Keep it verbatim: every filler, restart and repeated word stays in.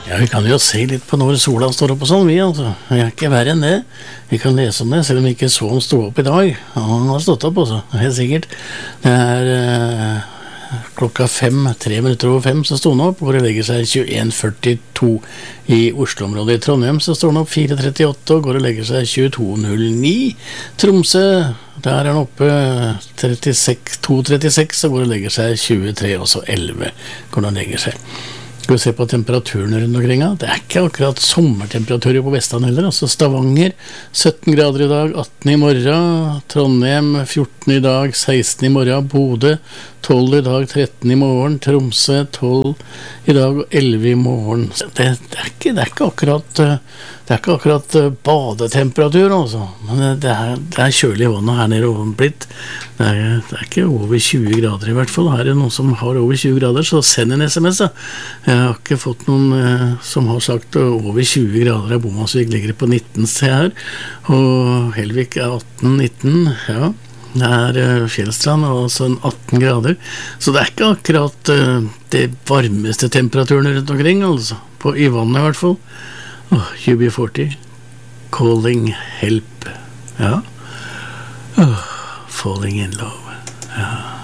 Ja, vi kan jo se litt på når sola står opp og sånn, vi altså. Vi er ikke verre enn det. Vi kan lese om det, selv om vi ikke så han stå opp i dag. Ja, han har stått opp også, helt sikkert. Det er eh, klokka fem, tre minutter over fem, så står han opp, hvor det legger seg tjueen førtito i Oslo-området. I Trondheim så står han opp fire trettiåtte, og går og legger seg tjueto null ni. Tromsø, der er han oppe trettiseks, to trettiseks, og går og legger seg tjuetre, og så elleve går han og legger seg. Skal vi se på temperaturen rundt omkring, det er ikke akkurat sommertemperaturer på Vestland heller, altså Stavanger sytten grader i dag, atten i morgen, Trondheim fjorten i dag, seksten i morgen, Bodø tolv i dag, tretten i morgen, Tromsø tolv i dag og elleve i morgen. Det, det, er ikke, det er ikke akkurat det er ikke akkurat badetemperatur altså, men det er, det er kjølig i vannet her nede over blitt. Det er, det er ikke over tjue grader i hvert fall. Her er det noen som har over tjue grader, så send en sms da. Jeg har ikke fått noen eh, som har sagt over tjue grader av Bomansvik, ligger på nitten se her, og Helvik er atten nitten, ja. Det er uh, Fjellstrand, altså en atten grader, så det er ikke akkurat uh, det varmeste temperaturen rundt omkring, altså, på, i vannet i hvert fall. Oh, U B førti, calling help, ja. Oh, falling in love, ja.